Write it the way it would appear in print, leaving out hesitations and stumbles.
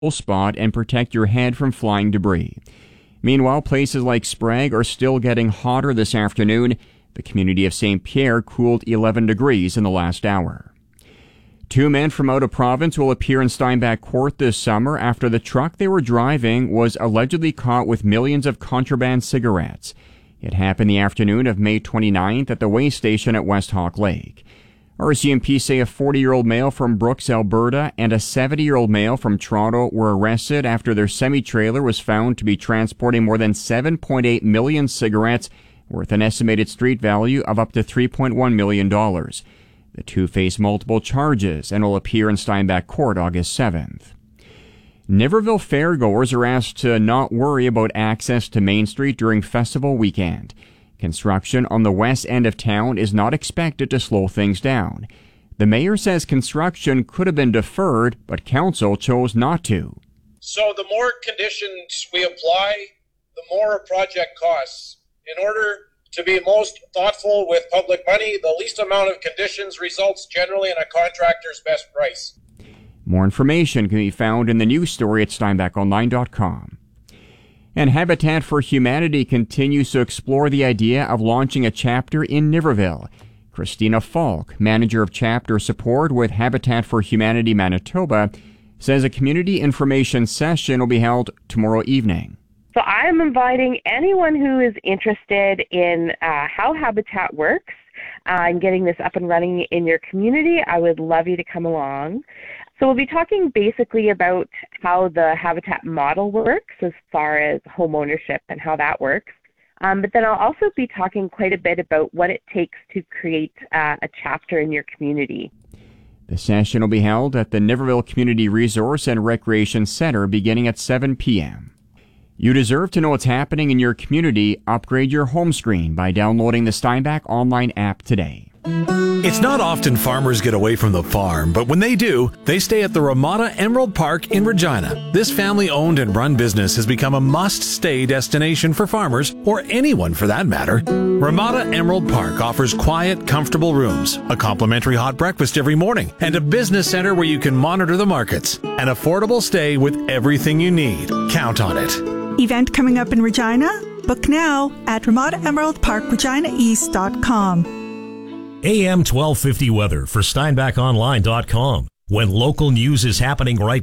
spot and protect your head from flying debris. Meanwhile, places like Sprague are still getting hotter this afternoon. The community of St. Pierre cooled 11 degrees in the last hour. 2 men from out of province will appear in Steinbach Court this summer after the truck they were driving was allegedly caught with millions of contraband cigarettes. It happened the afternoon of May 29th at the weigh station at West Hawk Lake. RCMP say a 40-year-old male from Brooks, Alberta, and a 70-year-old male from Toronto were arrested after their semi-trailer was found to be transporting more than 7.8 million cigarettes worth an estimated street value of up to $3.1 million. The two face multiple charges and will appear in Steinbach Court August 7th. Niverville fairgoers are asked to not worry about access to Main Street during festival weekend. Construction on the west end of town is not expected to slow things down. The mayor says construction could have been deferred, but council chose not to. So the more conditions we apply, the more a project costs. In order to be most thoughtful with public money, the least amount of conditions results generally in a contractor's best price. More information can be found in the news story at steinbachonline.com. And Habitat for Humanity continues to explore the idea of launching a chapter in Niverville. Christina Falk, manager of chapter support with Habitat for Humanity Manitoba, says a community information session will be held tomorrow evening. So I'm inviting anyone who is interested in how Habitat works and getting this up and running in your community. I would love you to come along. So we'll be talking basically about how the Habitat model works as far as home ownership and how that works. But then I'll also be talking quite a bit about what it takes to create a chapter in your community. The session will be held at the Niverville Community Resource and Recreation Center beginning at 7 p.m. You deserve to know what's happening in your community. Upgrade your home screen by downloading the Steinbach online app today. It's not often farmers get away from the farm, but when they do, they stay at the Ramada Emerald Park in Regina. This family-owned and run business has become a must-stay destination for farmers, or anyone for that matter. Ramada Emerald Park offers quiet, comfortable rooms, a complimentary hot breakfast every morning, and a business center where you can monitor the markets. An affordable stay with everything you need. Count on it. Event coming up in Regina? Book now at RamadaEmeraldParkReginaEast.com. AM 1250 weather for SteinbachOnline.com. When local news is happening right